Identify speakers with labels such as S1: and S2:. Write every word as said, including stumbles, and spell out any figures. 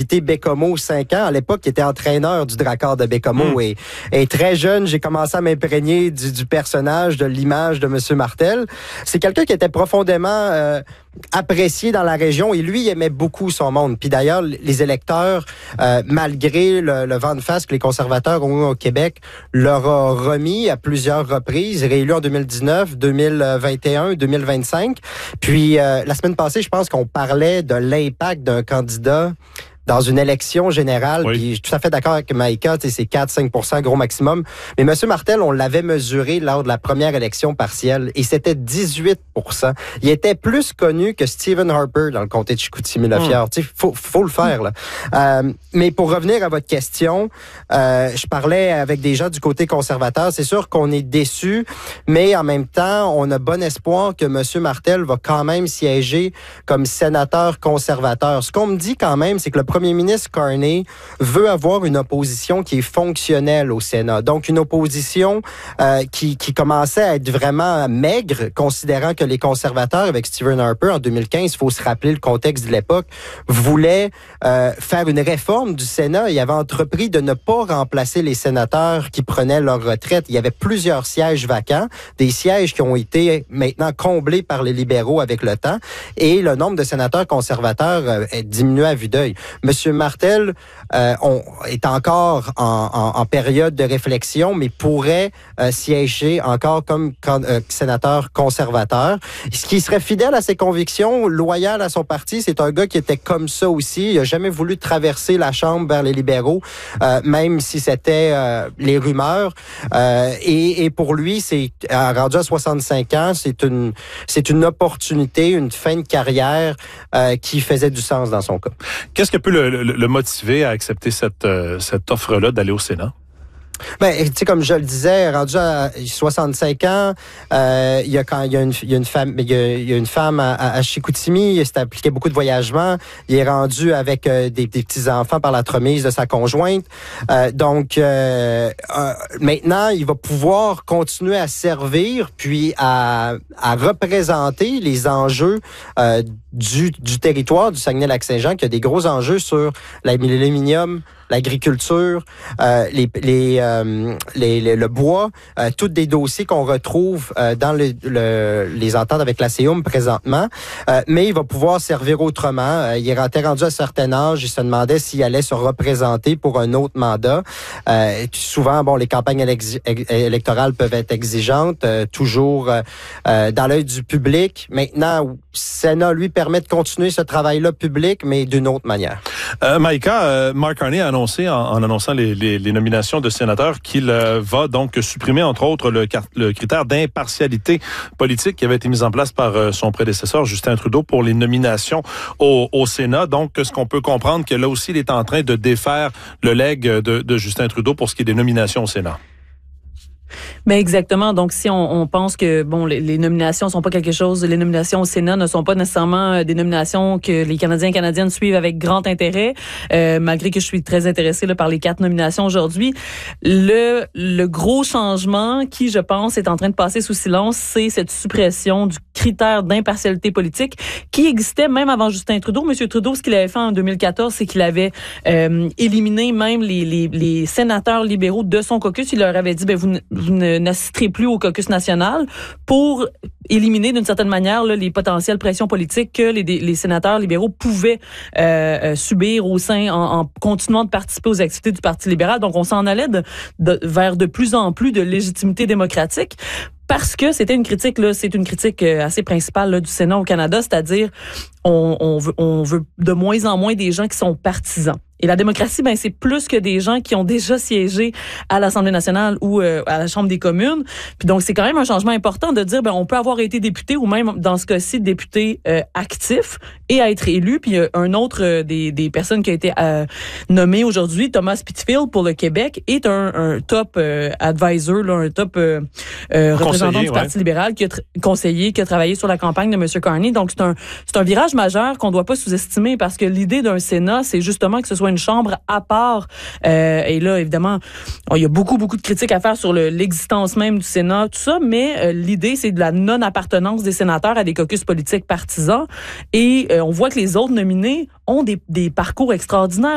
S1: quitté Baie-Comeau cinq ans. À l'époque, il était entraîneur du Drakkar de Baie-Comeau. Mmh. Et, et très jeune, j'ai commencé à m'imprégner du, du personnage, de l'image de M. Martel. C'est quelqu'un qui était profondément euh, apprécié dans la région et lui, il aimait beaucoup son monde. Puis d'ailleurs, les électeurs, euh, malgré le, le vent de face que les conservateurs ont eu au Québec, leur a remis à plusieurs reprises, réélu en deux mille dix-neuf, deux mille vingt et un, deux mille vingt-cinq. Puis euh, la semaine passée, je pense qu'on parlait de l'impact d'un candidat dans une élection générale, oui. Puis je suis tout à fait d'accord avec Maïka, c'est quatre à cinq pour cent gros maximum. Mais M. Martel, on l'avait mesuré lors de la première élection partielle et c'était dix-huit pour cent. Il était plus connu que Stephen Harper dans le comté de Chicoutimi-Lafière. Il mm. faut, faut le faire. Là. Euh, mais pour revenir à votre question, euh, je parlais avec des gens du côté conservateur. C'est sûr qu'on est déçus, mais en même temps, on a bon espoir que M. Martel va quand même siéger comme sénateur conservateur. Ce qu'on me dit quand même, c'est que le premier ministre Carney veut avoir une opposition qui est fonctionnelle au Sénat. Donc, une opposition euh, qui, qui commençait à être vraiment maigre, considérant que les conservateurs, avec Stephen Harper en deux mille quinze, il faut se rappeler le contexte de l'époque, voulaient euh, faire une réforme du Sénat. Ils avaient entrepris de ne pas remplacer les sénateurs qui prenaient leur retraite. Il y avait plusieurs sièges vacants, des sièges qui ont été maintenant comblés par les libéraux avec le temps, et le nombre de sénateurs conservateurs euh, est diminué à vue d'œil. Monsieur Martel euh, on, est encore en, en, en période de réflexion, mais pourrait euh, siéger encore comme con, euh, sénateur conservateur. Ce qui serait fidèle à ses convictions, loyal à son parti, c'est un gars qui était comme ça aussi. Il n'a jamais voulu traverser la Chambre vers les libéraux, euh, même si c'était euh, les rumeurs. Euh, et, et pour lui, c'est rendu à soixante-cinq ans, c'est une, c'est une opportunité, une fin de carrière euh, qui faisait du sens dans son cas.
S2: Qu'est-ce que peut le, le, le motiver à accepter cette, euh, cette offre-là d'aller au Sénat?
S1: Ben, tu sais, comme je le disais, rendu à soixante-cinq ans, euh, il y a quand il y a une, il y a une femme, il y a, il y a une femme à, à Chicoutimi, il s'est appliqué beaucoup de voyagements, il est rendu avec euh, des, des petits enfants par l'entremise de sa conjointe. Euh, donc euh, euh, maintenant, il va pouvoir continuer à servir, puis à, à représenter les enjeux euh, du, du territoire du Saguenay-Lac-Saint-Jean, qui a des gros enjeux sur l'aluminium, l'agriculture, euh, les, les, euh, les, les, le bois, euh, tous des dossiers qu'on retrouve euh, dans le, le, les ententes avec la C E U M présentement. Euh, mais il va pouvoir servir autrement. Euh, il est rendu à un certain âge. Il se demandait s'il allait se représenter pour un autre mandat. Euh, souvent, bon, les campagnes électorales peuvent être exigeantes, euh, toujours euh, dans l'œil du public. Maintenant, le Sénat lui permet de continuer ce travail-là public, mais d'une autre manière.
S2: Euh, Maïka, euh, Mark Carney a annoncé, en, en annonçant les, les, les nominations de sénateurs, qu'il euh, va donc supprimer, entre autres, le, le critère d'impartialité politique qui avait été mis en place par euh, son prédécesseur, Justin Trudeau, pour les nominations au, au Sénat. Donc, ce qu'on peut comprendre, que là aussi, il est en train de défaire le legs de, de Justin Trudeau pour ce qui est des nominations au Sénat.
S3: Mais exactement. Donc, si on, on pense que bon, les, les nominations sont pas quelque chose, les nominations au Sénat ne sont pas nécessairement des nominations que les Canadiens et Canadiennes suivent avec grand intérêt, euh, malgré que je suis très intéressée là, par les quatre nominations aujourd'hui. Le, le gros changement qui, je pense, est en train de passer sous silence, c'est cette suppression du critère d'impartialité politique qui existait même avant Justin Trudeau. Monsieur Trudeau, ce qu'il avait fait en deux mille quatorze, c'est qu'il avait euh, éliminé même les, les, les sénateurs libéraux de son caucus. Il leur avait dit, ben vous vous n'assisterez plus au caucus national pour éliminer d'une certaine manière là, les potentielles pressions politiques que les, les sénateurs libéraux pouvaient euh, subir au sein en, en continuant de participer aux activités du Parti libéral. Donc, on s'en allait de, de, vers de plus en plus de légitimité démocratique. Parce que c'était une critique, là, c'est une critique assez principale là, du Sénat au Canada, c'est-à-dire on, on, veut, on veut de moins en moins des gens qui sont partisans. Et la démocratie, ben c'est plus que des gens qui ont déjà siégé à l'Assemblée nationale ou euh, à la Chambre des communes. Puis donc, c'est quand même un changement important de dire, ben on peut avoir été député ou même, dans ce cas-ci, député euh, actif et à être élu. Puis euh, un autre euh, des, des personnes qui a été euh, nommé aujourd'hui, Thomas Pitfield pour le Québec, est un, un top euh, advisor, là, un top euh, euh, représentant du Parti ouais. libéral, qui a tra- conseiller, qui a travaillé sur la campagne de M. Carney. Donc, c'est un, c'est un virage majeur qu'on ne doit pas sous-estimer parce que l'idée d'un Sénat, c'est justement que ce soit une chambre à part. Euh, et là, évidemment, il y a beaucoup, beaucoup de critiques à faire sur le, l'existence même du Sénat, tout ça, mais euh, l'idée, c'est de la non-appartenance des sénateurs à des caucus politiques partisans. Et euh, on voit que les autres nominés ont des, des parcours extraordinaires.